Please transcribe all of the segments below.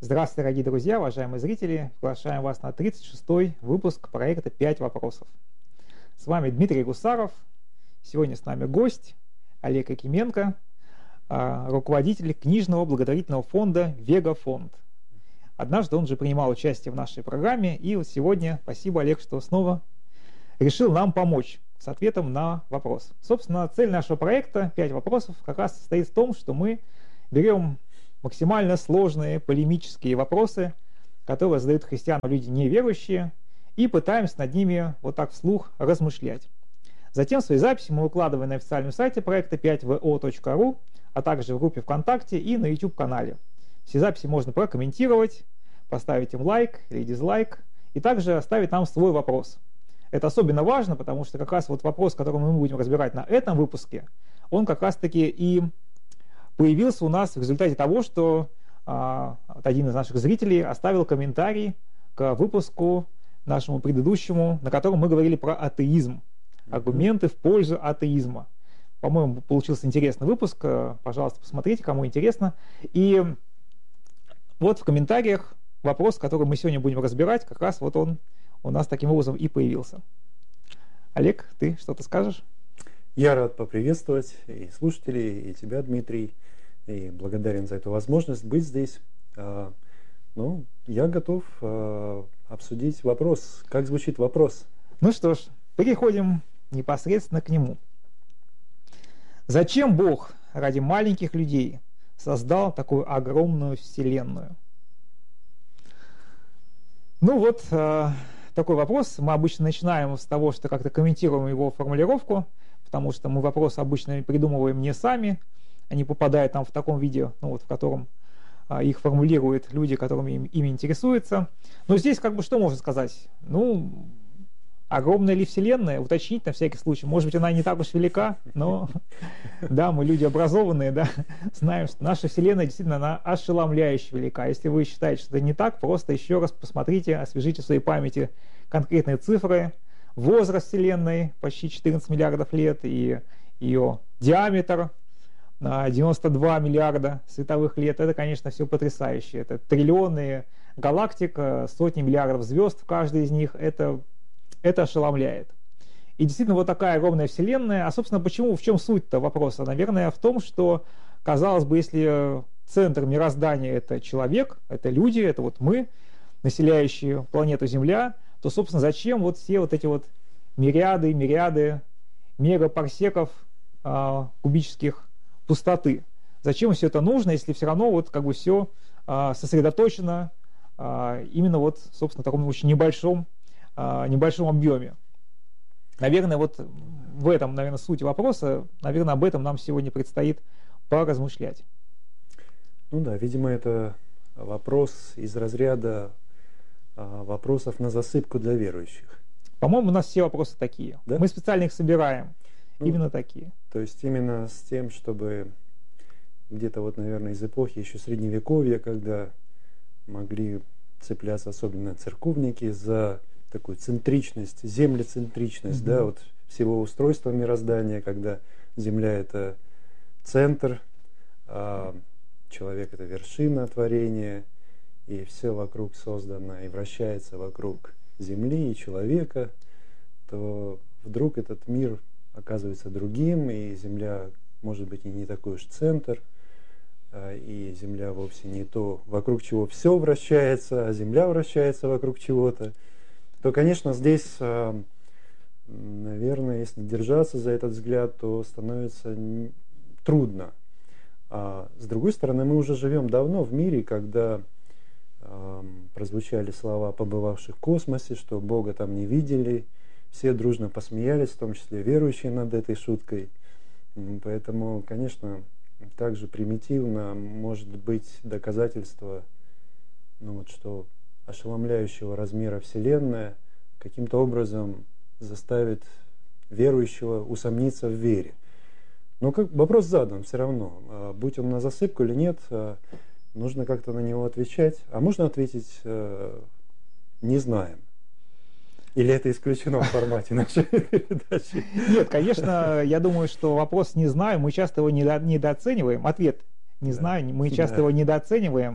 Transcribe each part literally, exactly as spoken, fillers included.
Здравствуйте, дорогие друзья, уважаемые зрители! Приглашаем вас на тридцать шестой выпуск проекта «пять вопросов». С вами Дмитрий Гусаров. Сегодня с нами гость Олег Якименко, руководитель книжного благотворительного фонда «Вегафонд». Однажды он же принимал участие в нашей программе, и вот сегодня, спасибо, Олег, что снова решил нам помочь с ответом на вопрос. Собственно, цель нашего проекта «пять вопросов» как раз состоит в том, что мы берем максимально сложные полемические вопросы, которые задают христианам люди неверующие, и пытаемся над ними вот так вслух размышлять. Затем свои записи мы выкладываем на официальном сайте проекта пять вэ о точка ру, а также в группе ВКонтакте и на YouTube-канале. Все записи можно прокомментировать, поставить им лайк или дизлайк, и также оставить нам свой вопрос. Это особенно важно, потому что как раз вот вопрос, который мы будем разбирать на этом выпуске, он как раз-таки и появился у нас в результате того, что а, один из наших зрителей оставил комментарий к выпуску нашему предыдущему, на котором мы говорили про атеизм, аргументы в пользу атеизма. По-моему, получился интересный выпуск, пожалуйста, посмотрите, кому интересно. И вот в комментариях вопрос, который мы сегодня будем разбирать, как раз вот он у нас таким образом и появился. Олег, ты что-то скажешь? Я рад поприветствовать и слушателей, и тебя, Дмитрий, и благодарен за эту возможность быть здесь. Ну, я готов обсудить вопрос. Как звучит вопрос? Ну что ж, переходим непосредственно к нему. Зачем Бог ради маленьких людей создал такую огромную вселенную? Ну вот, такой вопрос. Мы обычно начинаем с того, что как-то комментируем его формулировку, потому что мы вопросы обычно придумываем не сами, они попадают нам в таком виде, ну вот, в котором а, их формулируют люди, которыми им, ими интересуются. Но здесь как бы что можно сказать? Ну, огромная ли Вселенная? Уточнить на всякий случай. Может быть, она не так уж велика, но да, мы люди образованные, да, знаем, что наша Вселенная действительно она ошеломляюще велика. Если вы считаете, что это не так, просто еще раз посмотрите, освежите в своей памяти конкретные цифры. Возраст Вселенной почти четырнадцать миллиардов лет, и ее диаметр на девяносто два миллиарда световых лет. Это, конечно, все потрясающе. Это триллионы галактик, сотни миллиардов звезд в каждой из них. Это, это ошеломляет. И действительно, вот такая огромная Вселенная. А, собственно, почему, в чем суть-то вопроса? Наверное, в том, что, казалось бы, если центр мироздания — это человек, это люди, это вот мы, населяющие планету Земля, то, собственно, зачем вот все вот эти вот мириады, мириады мегапарсеков а, кубических пустоты? Зачем все это нужно, если все равно вот как бы все а, сосредоточено а, именно вот, собственно, в таком очень небольшом, а, небольшом объеме? Наверное, вот в этом, наверное, суть вопроса. Наверное, об этом нам сегодня предстоит поразмышлять. Ну да, видимо, это вопрос из разряда вопросов на засыпку для верующих. По-моему, у нас все вопросы такие. Да? Мы специально их собираем. Ну, именно такие. То есть именно с тем, чтобы где-то вот, наверное, из эпохи еще Средневековья, когда могли цепляться особенно церковники за такую центричность, землецентричность, mm-hmm. да, вот всего устройства мироздания, когда Земля — это центр, а человек — это вершина творения, и все вокруг создано и вращается вокруг Земли и человека, то вдруг этот мир оказывается другим, и Земля, может быть, и не такой уж центр, и Земля вовсе не то, вокруг чего все вращается, а Земля вращается вокруг чего-то, то, конечно, здесь, наверное, если держаться за этот взгляд, то становится трудно. А с другой стороны, мы уже живем давно в мире, когда прозвучали слова побывавших в космосе, что Бога там не видели. Все дружно посмеялись, в том числе верующие, над этой шуткой. Поэтому, конечно, также примитивно может быть доказательство, ну вот, что ошеломляющего размера Вселенная каким-то образом заставит верующего усомниться в вере. Но как, вопрос задан все равно. Будь он на засыпку или нет, нужно как-то на него отвечать. А можно ответить э, «не знаем». Или это исключено в формате нашей передачи? Нет, конечно, я думаю, что вопрос «не знаю», мы часто его недо, недооцениваем. Ответ «не знаю», мы часто да. его недооцениваем.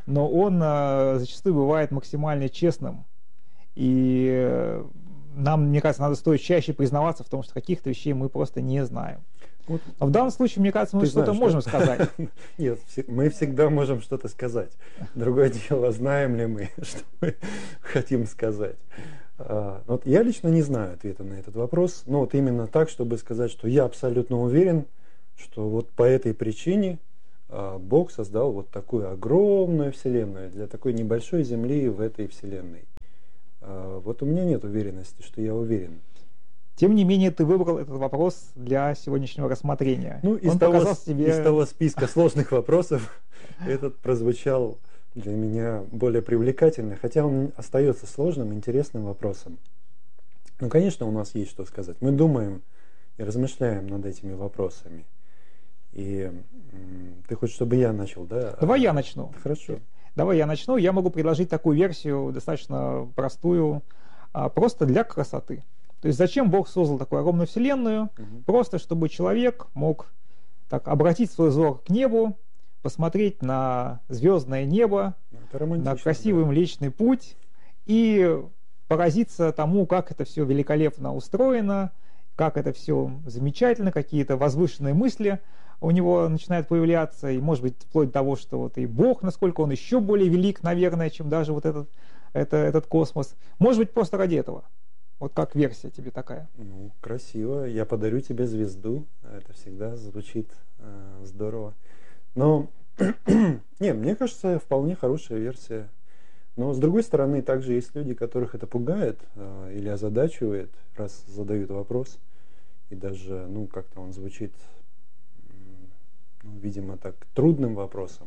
но он э, зачастую бывает максимально честным. И э, нам, мне кажется, надо стоит чаще признаваться в том, что каких-то вещей мы просто не знаем. Вот. Но в данном случае, мне кажется, мы что-то можем да? сказать. Нет, мы всегда можем что-то сказать. Другое дело, знаем ли мы, что мы хотим сказать. Вот я лично не знаю ответа на этот вопрос, но вот именно так, чтобы сказать, что я абсолютно уверен, что вот по этой причине Бог создал вот такую огромную вселенную для такой небольшой земли в этой вселенной. Вот у меня нет уверенности, что я уверен. Тем не менее, ты выбрал этот вопрос для сегодняшнего рассмотрения. Ну, из того, тебе... из того списка сложных вопросов этот прозвучал для меня более привлекательно, хотя он остается сложным, интересным вопросом. Ну, конечно, у нас есть что сказать. Мы думаем и размышляем над этими вопросами. И ты хочешь, чтобы я начал, да? Давай я начну. Хорошо. Давай я начну. Я могу предложить такую версию, достаточно простую, просто для красоты. То есть зачем Бог создал такую огромную вселенную? Угу. Просто чтобы человек мог так обратить свой взор к небу, посмотреть на звездное небо, на красивый да. Млечный Путь и поразиться тому, как это все великолепно устроено, как это все замечательно, какие-то возвышенные мысли у него начинают появляться, и может быть вплоть до того, что вот и Бог, насколько он еще более велик, наверное, чем даже вот этот, это, этот космос. Может быть просто ради этого. Вот как версия тебе такая? Ну, красиво. Я подарю тебе звезду. Это всегда звучит э, здорово. Но, не, мне кажется, вполне хорошая версия. Но, с другой стороны, также есть люди, которых это пугает э, или озадачивает, раз задают вопрос. И даже, ну, как-то он звучит, ну, видимо, так, трудным вопросом.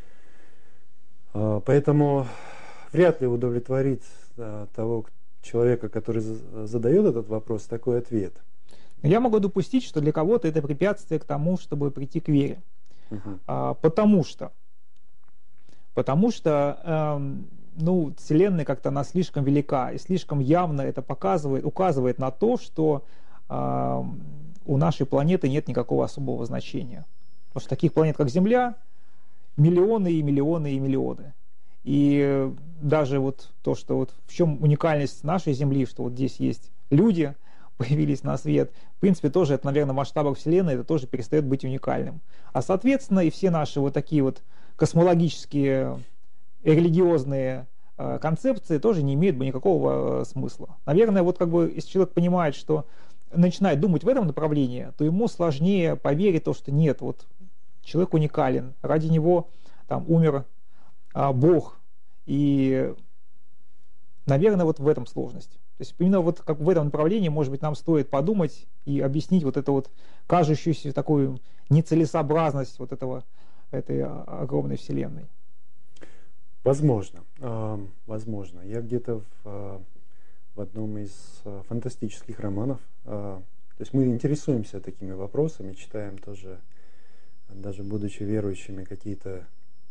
Э, поэтому вряд ли удовлетворит э, того, кто человека, который задает этот вопрос, такой ответ. Я могу допустить, что для кого-то это препятствие к тому, чтобы прийти к вере. Uh-huh. А, потому что, потому что э, ну, Вселенная как-то она слишком велика и слишком явно это показывает, указывает на то, что э, у нашей планеты нет никакого особого значения. Потому что таких планет, как Земля, миллионы и миллионы и миллионы. И даже вот то, что вот в чем уникальность нашей Земли, что вот здесь есть люди, появились на свет, в принципе, тоже это, наверное, в масштабах Вселенной, это тоже перестает быть уникальным. А, соответственно, и все наши вот такие вот космологические и религиозные э, концепции тоже не имеют бы никакого э, смысла. Наверное, вот как бы, если человек понимает, что начинает думать в этом направлении, то ему сложнее поверить в то, что нет, вот человек уникален, ради него там умер Бог. И, наверное, вот в этом сложность. То есть именно вот как в этом направлении, может быть, нам стоит подумать и объяснить вот эту вот кажущуюся такую нецелесообразность вот этого, этой огромной вселенной. Возможно. Возможно. Я где-то в, в одном из фантастических романов, то есть мы интересуемся такими вопросами, читаем тоже, даже будучи верующими, какие-то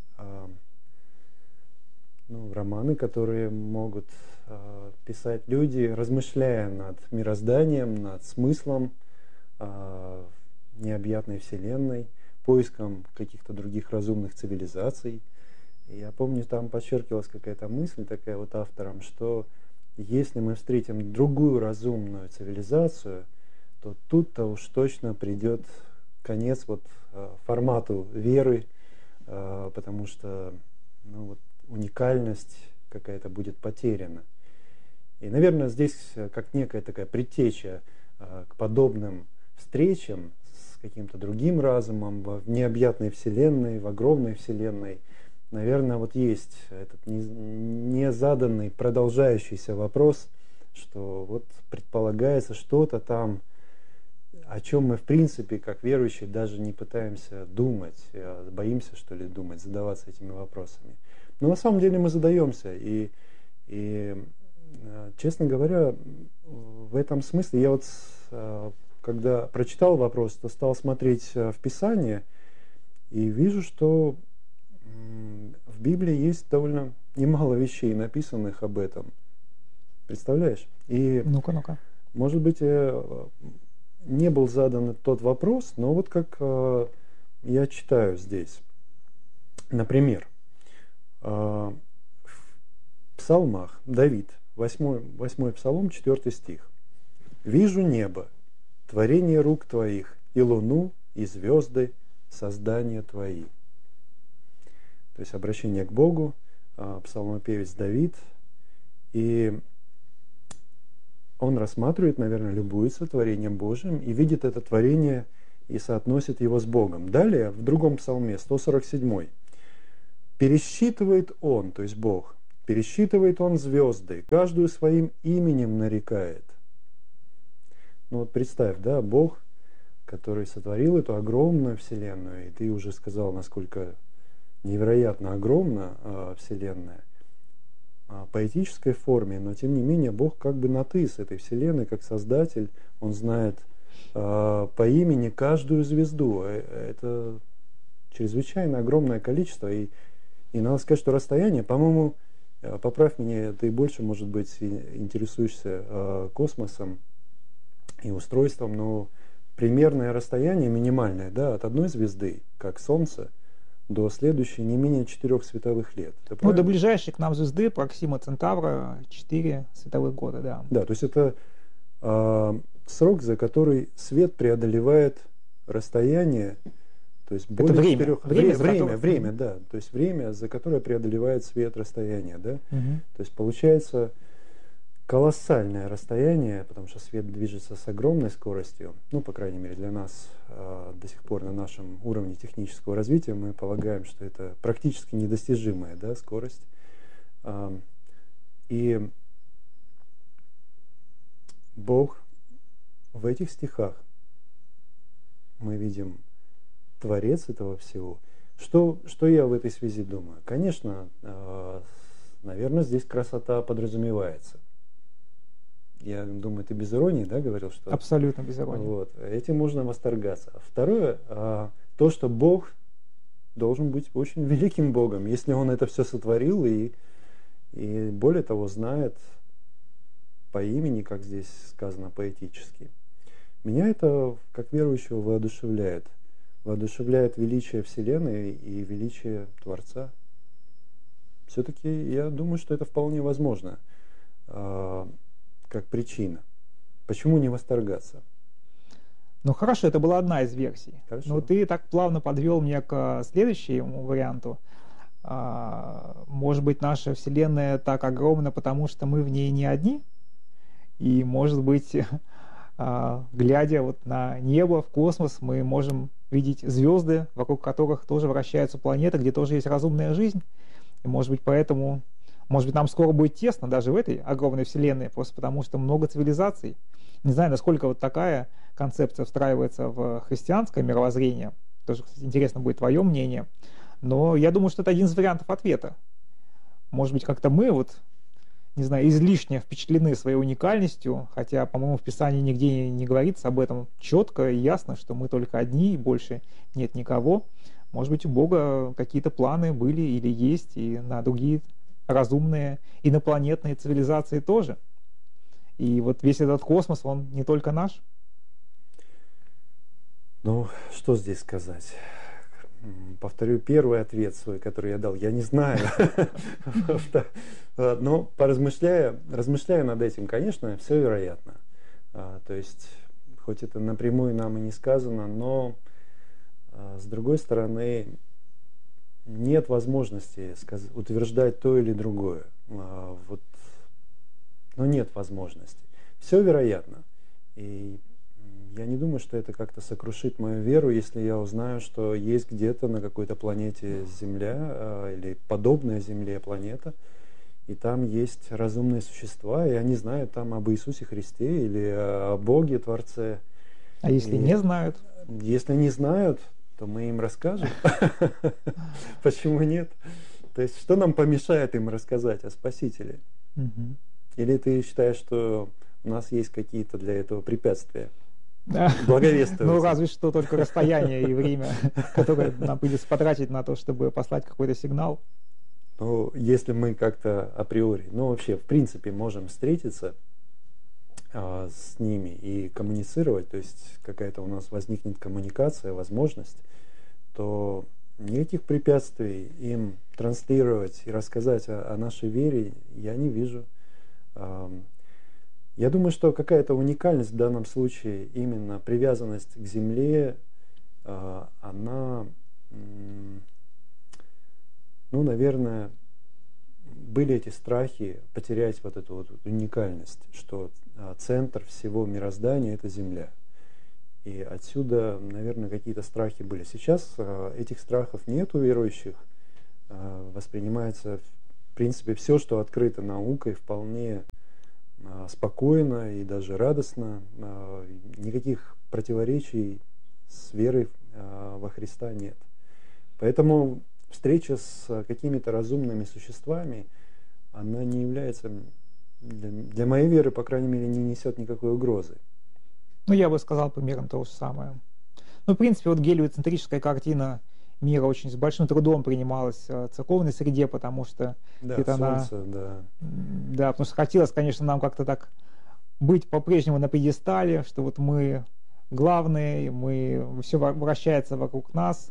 ну, романы, которые могут э, писать люди, размышляя над мирозданием, над смыслом э, необъятной вселенной, поиском каких-то других разумных цивилизаций. И я помню, там подчеркивалась какая-то мысль такая вот автором, что если мы встретим другую разумную цивилизацию, то тут-то уж точно придет конец вот э, формату веры, э, потому что ну, вот, уникальность какая-то будет потеряна. И, наверное, здесь как некая такая предтеча э, к подобным встречам с каким-то другим разумом в необъятной вселенной, в огромной вселенной, наверное, вот есть этот незаданный, продолжающийся вопрос, что вот предполагается что-то там, о чем мы, в принципе, как верующие, даже не пытаемся думать, боимся, что ли, думать, задаваться этими вопросами. Но на самом деле мы задаемся, и, и честно говоря, в этом смысле я вот, когда прочитал вопрос, то стал смотреть в Писание и вижу, что в Библии есть довольно немало вещей, написанных об этом. Представляешь? И, ну-ка, ну-ка. Может быть, не был задан тот вопрос, но вот как я читаю здесь. Например, В псалмах Давид, восьмой, восьмой псалом, четвёртый стих. «Вижу небо, творение рук твоих, и луну, и звезды, создания твои». То есть обращение к Богу, псалмопевец Давид, и он рассматривает, наверное, любуется творением Божьим и видит это творение и соотносит его с Богом. Далее, в другом псалме, сто сорок седьмой, пересчитывает он, то есть Бог, пересчитывает он звезды, каждую своим именем нарекает. Ну вот представь, да, Бог, который сотворил эту огромную вселенную, и ты уже сказал, насколько невероятно огромна э, вселенная, э, поэтической форме, но тем не менее Бог как бы на «ты» с этой вселенной, как создатель, он знает э, по имени каждую звезду. Это чрезвычайно огромное количество, и, и надо сказать, что расстояние, по-моему, э, поправь меня, ты больше, может быть, интересуешься э, космосом и устройством, но примерное расстояние минимальное, да, от одной звезды, как Солнце, до следующей не менее четырех световых лет. Ну, до ближайшей к нам звезды Проксима Центавра четыре световых года, да. Да, то есть это э, срок, за который свет преодолевает расстояние, то есть более это время, четырех... время, время, время, которое... время, да, то есть время, за которое преодолевает свет расстояние, да. Угу. То есть получается колоссальное расстояние, потому что свет движется с огромной скоростью, ну, по крайней мере, для нас э, до сих пор на нашем уровне технического развития мы полагаем, что это практически недостижимая, да, скорость. Э, и Бог в этих стихах, мы видим Творец этого всего. Что, что я в этой связи думаю? Конечно, э, наверное, здесь красота подразумевается. Я думаю, ты без иронии, да, говорил, что... Абсолютно без иронии. Вот, этим можно восторгаться. Второе, то, что Бог должен быть очень великим Богом, если Он это все сотворил и, и более того, знает по имени, как здесь сказано поэтически. Меня это, как верующего, воодушевляет. Воодушевляет величие Вселенной и величие Творца. Все-таки я думаю, что это вполне возможно как причина. Почему не восторгаться? Ну хорошо, это была одна из версий. Хорошо. Но ты так плавно подвел меня к следующему варианту. Может быть, наша Вселенная так огромна, потому что мы в ней не одни? И, может быть, глядя вот на небо, в космос, мы можем видеть звезды, вокруг которых тоже вращаются планеты, где тоже есть разумная жизнь. И, может быть, поэтому... Может быть, нам скоро будет тесно даже в этой огромной вселенной, просто потому что много цивилизаций. Не знаю, насколько вот такая концепция встраивается в христианское мировоззрение. Тоже, кстати, интересно будет твое мнение. Но я думаю, что это один из вариантов ответа. Может быть, как-то мы вот, не знаю, излишне впечатлены своей уникальностью, хотя, по-моему, в Писании нигде не говорится об этом четко и ясно, что мы только одни и больше нет никого. Может быть, у Бога какие-то планы были или есть и на другие разумные инопланетные цивилизации тоже. И вот весь этот космос, он не только наш. Ну, что здесь сказать? Повторю первый ответ свой, который я дал. Я не знаю. Но поразмышляя, размышляя над этим, конечно, все вероятно. То есть, хоть это напрямую нам и не сказано, но с другой стороны, нет возможности сказать, утверждать то или другое. Вот, но нет возможности. Все вероятно. И я не думаю, что это как-то сокрушит мою веру, если я узнаю, что есть где-то на какой-то планете Земля или подобная Земле планета, и там есть разумные существа, и они знают там об Иисусе Христе или о Боге, Творце. А если и не знают? Если не знают, то мы им расскажем. Почему нет? То есть, что нам помешает им рассказать о Спасителе? Или ты считаешь, что у нас есть какие-то для этого препятствия? Благовествовать. Ну, разве что только расстояние и время, которое нам придется потратить на то, чтобы послать какой-то сигнал. Ну, если мы как-то априори, ну, вообще, в принципе, можем встретиться а, с ними и коммуницировать, то есть какая-то у нас возникнет коммуникация, возможность, то никаких препятствий им транслировать и рассказать о, о нашей вере, я не вижу. Я думаю, что какая-то уникальность в данном случае, именно привязанность к земле, она, ну, наверное, были эти страхи потерять вот эту вот уникальность, что центр всего мироздания — это земля. И отсюда, наверное, какие-то страхи были. Сейчас этих страхов нет у верующих. Воспринимается, в принципе, все, что открыто наукой, вполне спокойно и даже радостно. Никаких противоречий с верой во Христа нет. Поэтому встреча с какими-то разумными существами, она не является, для, для моей веры, по крайней мере, не несет никакой угрозы. Ну, я бы сказал примерно то же самое. Ну, в принципе, вот гелиоцентрическая картина мира очень с большим трудом принималась в церковной среде, потому что да, это солнце, она... да. Да, потому что хотелось, конечно, нам как-то так быть по-прежнему на пьедестале, что вот мы главные, мы, все вращается вокруг нас,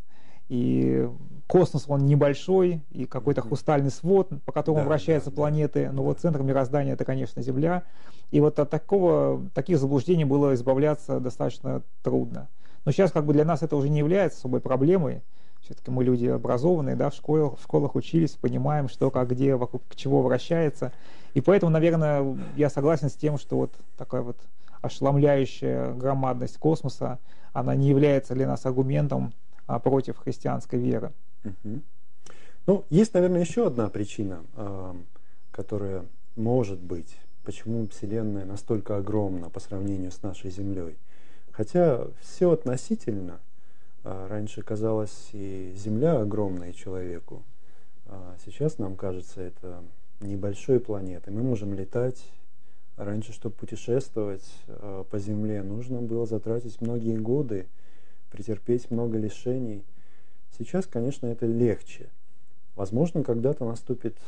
и космос, он небольшой, и какой-то mm-hmm. хрустальный свод, по которому да, вращаются да, планеты, но да. вот центр мироздания — это, конечно, Земля. И вот от такого, таких заблуждений было избавляться достаточно трудно. Но сейчас как бы для нас это уже не является особой проблемой. Все-таки мы люди образованные, да, в школах, в школах учились, понимаем, что, как, где, вокруг чего вращается. И поэтому, наверное, я согласен с тем, что вот такая вот ошеломляющая громадность космоса, она не является для нас аргументом а, против христианской веры. Угу. Ну, есть, наверное, еще одна причина, э, которая может быть, почему Вселенная настолько огромна по сравнению с нашей Землей. Хотя все относительно. Раньше казалось и Земля огромной человеку, а сейчас нам кажется это небольшой планетой. Мы можем летать. Раньше, чтобы путешествовать по Земле, нужно было затратить многие годы, претерпеть много лишений. Сейчас, конечно, это легче. Возможно, когда-то наступит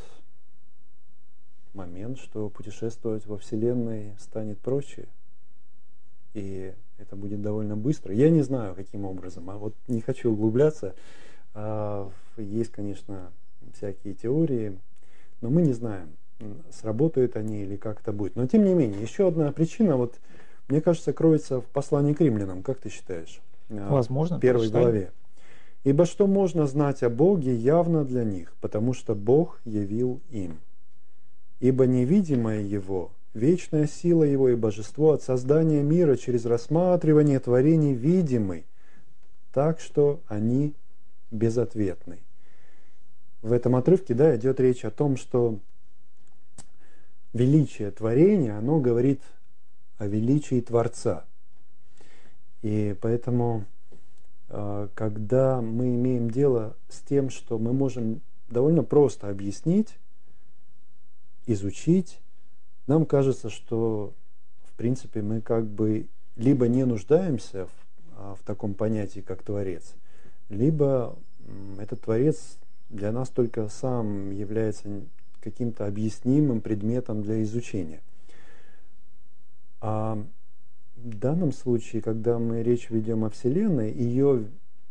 момент, что путешествовать во Вселенной станет проще. И это будет довольно быстро. Я не знаю, каким образом, а вот не хочу углубляться. Есть, конечно, всякие теории, но мы не знаем, сработают они или как это будет. Но тем не менее, еще одна причина, вот, мне кажется, кроется в послании к римлянам. Как ты считаешь? Возможно. В первой главе. «Ибо что можно знать о Боге явно для них, потому что Бог явил им. Ибо невидимое Его, вечная сила Его и божество от создания мира через рассматривание творений видимы, так что они безответны». В этом отрывке, да, идет речь о том, что величие творения, оно говорит о величии Творца. И поэтому, когда мы имеем дело с тем, что мы можем довольно просто объяснить, изучить, нам кажется, что, в принципе, мы как бы либо не нуждаемся в, в таком понятии, как Творец, либо этот Творец для нас только сам является каким-то объяснимым предметом для изучения. А в данном случае, когда мы речь ведем о Вселенной, ее,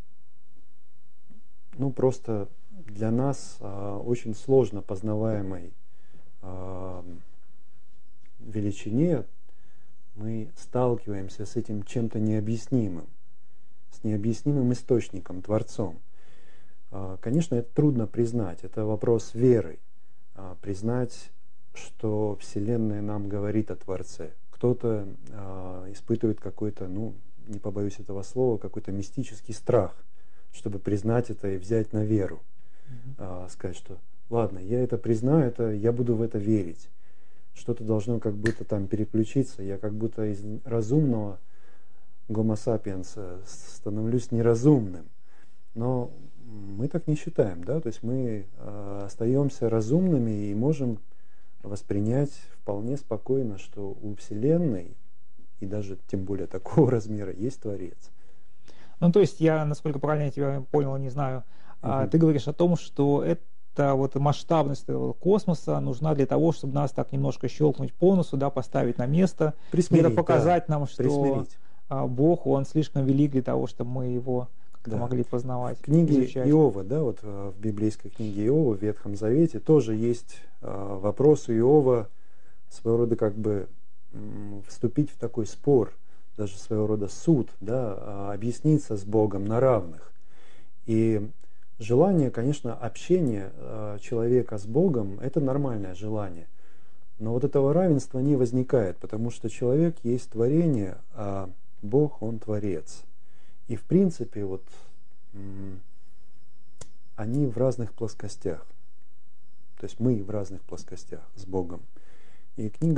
ну, просто для нас а, очень сложно познаваемой а, величине, мы сталкиваемся с этим чем-то необъяснимым, с необъяснимым источником, Творцом. А, конечно, это трудно признать, это вопрос веры, а, признать, что Вселенная нам говорит о Творце. Кто-то э, испытывает какой-то, ну, не побоюсь этого слова, какой-то мистический страх, чтобы признать это и взять на веру. Mm-hmm. Э, сказать, что ладно, я это признаю, это, я буду в это верить. Что-то должно как будто там переключиться. Я как будто из разумного гомо сапиенса становлюсь неразумным. Но мы так не считаем, да? То есть мы э, остаемся разумными и можем воспринять вполне спокойно, что у Вселенной, и даже тем более такого размера, есть Творец. Ну, то есть я, насколько правильно я тебя понял, не знаю, uh-huh. ты говоришь о том, что эта вот масштабность этого космоса нужна для того, чтобы нас так немножко щелкнуть по носу, да, поставить на место, где-то показать да, нам, что присмирить. Бог, Он слишком велик для того, чтобы мы его Да. могли познавать, В книге изучать. Иова, да, вот в библейской книге Иова, в Ветхом Завете, тоже есть вопрос у Иова, своего рода как бы вступить в такой спор, даже своего рода суд, да, объясниться с Богом на равных. И желание, конечно, общения человека с Богом – это нормальное желание. Но вот этого равенства не возникает, потому что человек есть творение, а Бог, Он творец. И в принципе, вот они в разных плоскостях. То есть мы в разных плоскостях с Богом. И книга